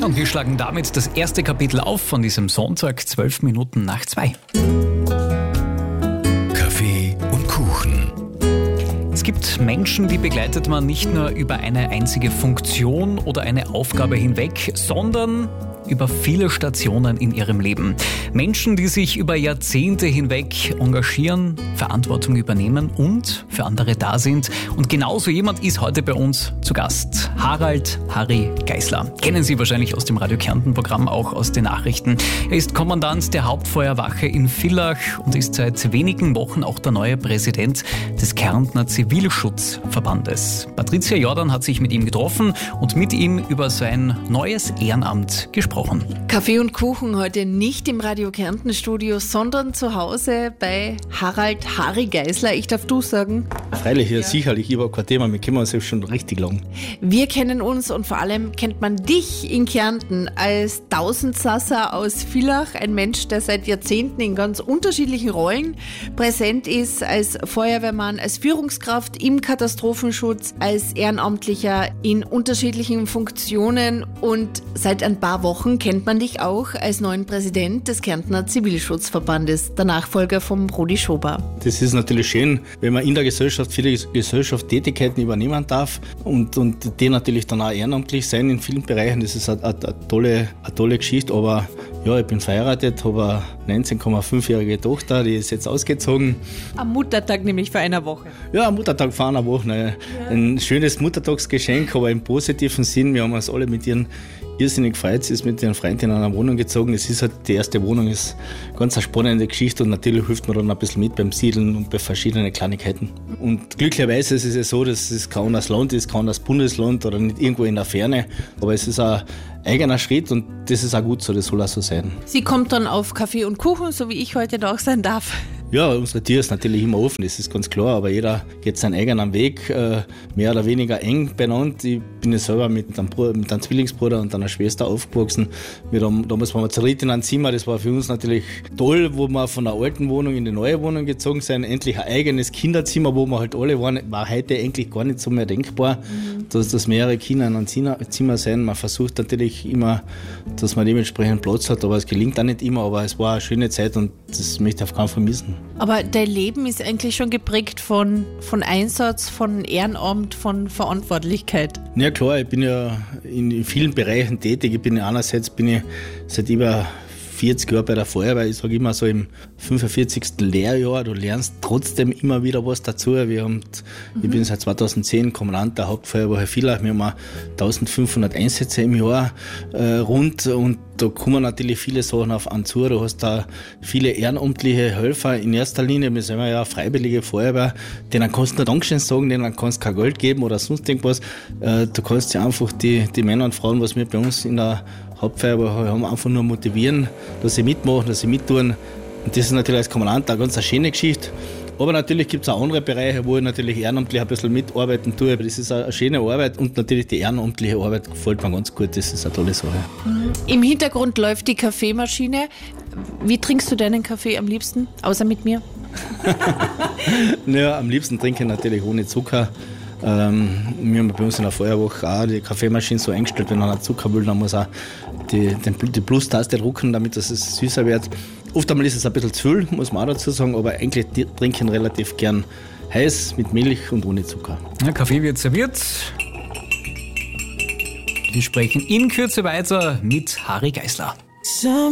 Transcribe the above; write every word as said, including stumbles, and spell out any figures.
Und wir schlagen damit das erste Kapitel auf von diesem Sonntag, zwölf Minuten nach zwei. Kaffee und Kuchen. Es gibt Menschen, die begleitet man nicht nur über eine einzige Funktion oder eine Aufgabe hinweg, sondern über viele Stationen in ihrem Leben. Menschen, die sich über Jahrzehnte hinweg engagieren, Verantwortung übernehmen und für andere da sind. Und genauso jemand ist heute bei uns zu Gast. Harald Harry Geisler. Kennen Sie wahrscheinlich aus dem Radio Kärnten-Programm, auch aus den Nachrichten. Er ist Kommandant der Hauptfeuerwache in Villach und ist seit wenigen Wochen auch der neue Präsident des Kärntner Zivilschutzverbandes. Patricia Jordan hat sich mit ihm getroffen und mit ihm über sein neues Ehrenamt gesprochen. Kaffee und Kuchen heute nicht im Radio Kärnten Studio, sondern zu Hause bei Harald Harry Geisler. Ich darf du sagen. Freilich, ja, sicherlich. Ich habe kein Thema, wir kennen uns ja schon richtig lang. Wir kennen uns und vor allem kennt man dich in Kärnten als Tausendsasser aus Villach. Ein Mensch, der seit Jahrzehnten in ganz unterschiedlichen Rollen präsent ist. Als Feuerwehrmann, als Führungskraft im Katastrophenschutz, als Ehrenamtlicher in unterschiedlichen Funktionen. Und seit ein paar Wochen kennt man dich auch als neuen Präsident des Kärntner Zivilschutzverbandes, der Nachfolger von Rudi Schober. Das ist natürlich schön, wenn man in der Gesellschaft viele Gesellschaft Tätigkeiten übernehmen darf und, und die natürlich dann auch ehrenamtlich sein in vielen Bereichen. Das ist eine, eine, tolle, eine tolle Geschichte, aber ja, ich bin verheiratet, habe eine neunzehn Komma fünf-jährige Tochter, die ist jetzt ausgezogen. Am Muttertag nämlich vor einer Woche. Ja, am Muttertag vor einer Woche. Ne. Ja. Ein schönes Muttertagsgeschenk, aber im positiven Sinn. Wir haben uns alle mit ihren irrsinnig gefreut. Sie ist mit ihren Freunden in einer Wohnung gezogen. Es ist halt, die erste Wohnung ist ganz eine spannende Geschichte und natürlich hilft man dann ein bisschen mit beim Siedeln und bei verschiedenen Kleinigkeiten. Und glücklicherweise ist es ja so, dass es kein anderes Land ist, kein anderes Bundesland oder nicht irgendwo in der Ferne. Aber es ist ein eigener Schritt und das ist auch gut so, das soll auch so sein. Sie kommt dann auf Kaffee und Kuchen, so wie ich heute da auch sein darf. Ja, unsere Tür ist natürlich immer offen, das ist ganz klar, aber jeder geht seinen eigenen Weg, äh, mehr oder weniger eng benannt. Ich bin ja selber mit einem, Bruder, mit einem Zwillingsbruder und einer Schwester aufgewachsen. Wir haben, damals waren wir zu dritt in einem Zimmer, das war für uns natürlich toll, wo wir von der alten Wohnung in die neue Wohnung gezogen sind. Endlich ein eigenes Kinderzimmer, wo wir halt alle waren, war heute eigentlich gar nicht so mehr denkbar, mhm. dass, dass mehrere Kinder in einem Zimmer sind. Man versucht natürlich immer, dass man dementsprechend Platz hat, aber es gelingt auch nicht immer, aber es war eine schöne Zeit und das möchte ich auf keinen Fall vermissen. Aber dein Leben ist eigentlich schon geprägt von, von Einsatz, von Ehrenamt, von Verantwortlichkeit. Ja klar, ich bin ja in vielen Bereichen tätig. Ich bin ja einerseits bin ich seit über vierzig Jahren bei der Feuerwehr. Ich sage immer so im fünfundvierzigsten Lehrjahr, du lernst trotzdem immer wieder was dazu. Wir haben, mhm. Ich bin seit zweitausendzehn Kommandant der Hauptfeuerwache Villach. Wir haben auch eintausendfünfhundert Einsätze im Jahr äh, rund und da kommen natürlich viele Sachen auf einen zu. Du hast da viele ehrenamtliche Helfer in erster Linie. Wir sind ja eine freiwillige Feuerwehr. Denen kannst du nur Dankeschön sagen, denen kannst du kein Geld geben oder sonst irgendwas. Äh, du kannst ja einfach die, die Männer und Frauen, was wir bei uns in der Hauptfeuerwehr haben, einfach nur motivieren, dass sie mitmachen, dass sie mittun. Und das ist natürlich als Kommandant eine ganz schöne Geschichte. Aber natürlich gibt es auch andere Bereiche, wo ich natürlich ehrenamtlich ein bisschen mitarbeiten tue. Das ist eine schöne Arbeit und natürlich die ehrenamtliche Arbeit gefällt mir ganz gut. Das ist eine tolle Sache. Im Hintergrund läuft die Kaffeemaschine. Wie trinkst du deinen Kaffee am liebsten, außer mit mir? Naja, am liebsten trinke ich natürlich ohne Zucker. Ähm, wir haben bei uns in der Feuerwache auch die Kaffeemaschine so eingestellt, wenn einer Zucker will, dann muss auch die, die Plus-Taste drücken, damit es süßer wird. Oft einmal ist es ein bisschen zu viel, muss man auch dazu sagen, aber eigentlich trinke ich relativ gern heiß mit Milch und ohne Zucker. Der Kaffee wird serviert. Wir sprechen in Kürze weiter mit Harry Geisler.